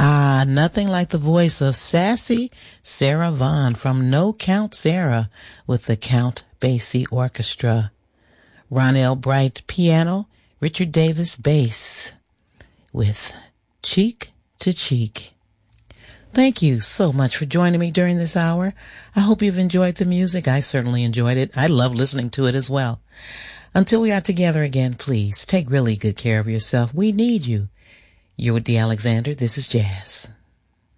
Nothing like the voice of sassy Sarah Vaughan from No Count Sarah with the Count Basie Orchestra. Ronell Bright piano, Richard Davis bass with Cheek to Cheek. Thank you so much for joining me during this hour. I hope you've enjoyed the music. I certainly enjoyed it. I love listening to it as well. Until we are together again, please take really good care of yourself. We need you. You're with Dee Alexander. This is Jazz.